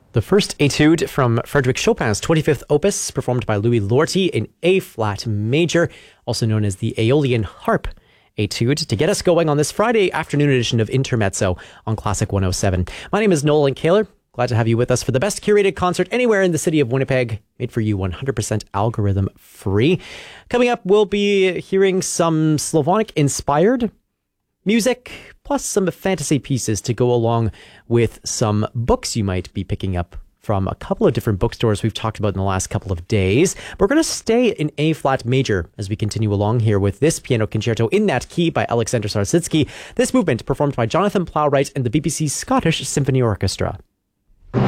The first etude from Frédéric Chopin's 25th opus, performed by Louis Lorty in A-flat major, also known as the Aeolian Harp Etude, to get us going on this Friday afternoon edition of Intermezzo on Classic 107. My name is Nolan Kaler. Glad to have you with us for the best curated concert anywhere in the city of Winnipeg, made for you 100% algorithm free. Coming up, we'll be hearing some Slavonic-inspired music, plus some fantasy pieces to go along with some books you might be picking up from a couple of different bookstores we've talked about in the last couple of days. We're going to stay in A-flat major as we continue along here with this piano concerto in that key by Alexander Sarsitsky. This movement performed by Jonathan Plowright and the BBC Scottish Symphony Orchestra.